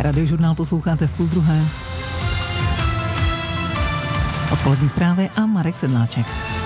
Radiožurnál posloucháte v 12:30. Odpolední zprávy a Marek Sedláček.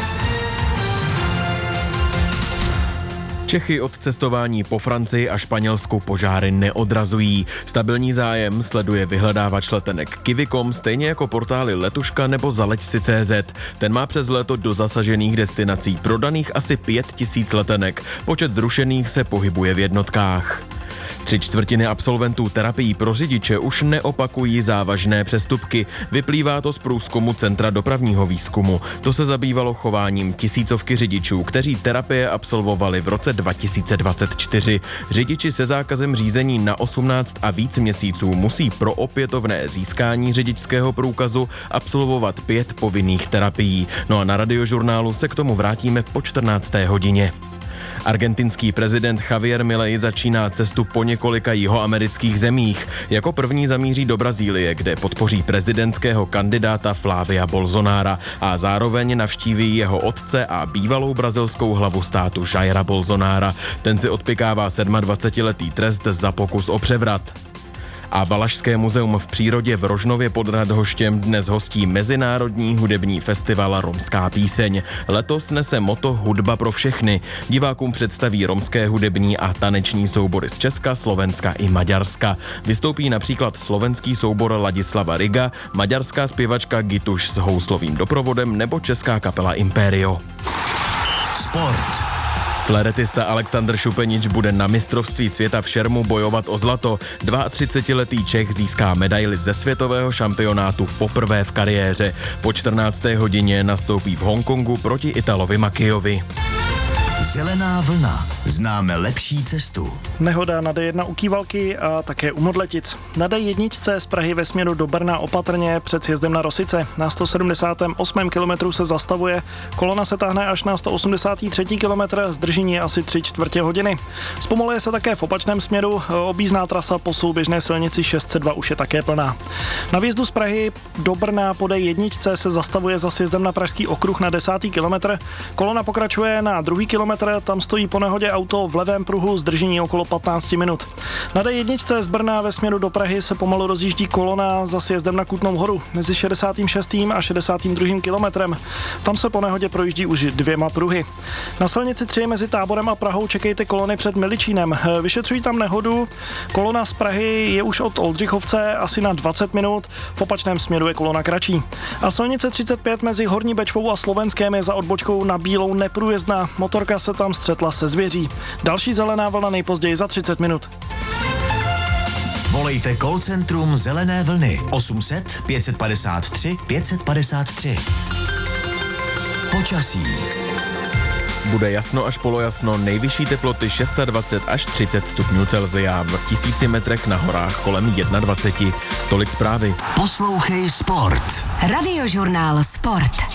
Čechy od cestování po Francii a Španělsku požáry neodrazují. Stabilní zájem sleduje vyhledávač letenek Kiwi.com, stejně jako portály Letuška nebo Zaleďsi.cz. Ten má přes léto do zasažených destinací prodaných asi 5 000 letenek. Počet zrušených se pohybuje v jednotkách. 3/4 absolventů terapií pro řidiče už neopakují závažné přestupky. Vyplývá to z průzkumu Centra dopravního výzkumu. To se zabývalo chováním tisícovky řidičů, kteří terapie absolvovali v roce 2024. Řidiči se zákazem řízení na 18 a víc měsíců musí pro opětovné získání řidičského průkazu absolvovat 5 povinných terapií. No a na Radiožurnálu se k tomu vrátíme po 14. hodině. Argentinský prezident Javier Milei začíná cestu po několika jihoamerických zemích. Jako první zamíří do Brazílie, kde podpoří prezidentského kandidáta Flávia Bolsonara a zároveň navštíví jeho otce a bývalou brazilskou hlavu státu Jaira Bolsonara. Ten si odpykává 27letý trest za pokus o převrat. A Valašské muzeum v přírodě v Rožnově pod Radhoštěm dnes hostí Mezinárodní hudební festival Romská píseň. Letos nese motto Hudba pro všechny. Divákům představí romské hudební a taneční soubory z Česka, Slovenska i Maďarska. Vystoupí například slovenský soubor Ladislava Riga, maďarská zpěvačka Gituš s houslovým doprovodem nebo česká kapela Imperio. Sport. Fléretista Alexander Šupenič bude na mistrovství světa v šermu bojovat o zlato. 32letý Čech získá medaili ze světového šampionátu poprvé v kariéře. Po 14. hodině nastoupí v Hongkongu proti Italovi Makijovi. Zelená vlna. Známe lepší cestu. Nehoda na D1 u Kývalky a také u Modletic. Na D1 z Prahy ve směru do Brna opatrně před sjezdem na Rosice. Na 178. kilometru se zastavuje. Kolona se táhne až na 183. kilometr, zdržení asi 3/4 hodiny. Zpomaluje se také v opačném směru. Objízdná trasa po souběžné silnici 602 už je také plná. Na výjezdu z Prahy do Brna po D1 se zastavuje za sjezdem na Pražský okruh na 10. kilometr. Kolona pokračuje na 2. kilometr, tam stojí po nehodě auto v levém pruhu, zdržení okolo 15 minut. Na D1 z Brna ve směru do Prahy se pomalu rozjíždí kolona za sjezdem na Kutnou Horu mezi 66. a 62. kilometrem. Tam se po nehodě projíždí už 2 pruhy. Na silnici 3 mezi Táborem a Prahou čekejte kolony před Miličínem. Vyšetřují tam nehodu. Kolona z Prahy je už od Oldřichovce asi na 20 minut, v opačném směru je kolona kratší. A silnice 35 mezi Horní Bečvou a Slovenskem je za odbočkou na Bílou neprůjezdná. Motorka se tam střetla se zvěří. Další zelená vlna nejpozději za 30 minut. Volejte call centrum Zelené vlny 800 553 553. Počasí. Bude jasno až polojasno, nejvyšší teploty 26 až 30 stupňů Celsia, v 1000 metrech na horách kolem 21. Tolik zprávy. Poslouchej Sport. Radiožurnál Sport.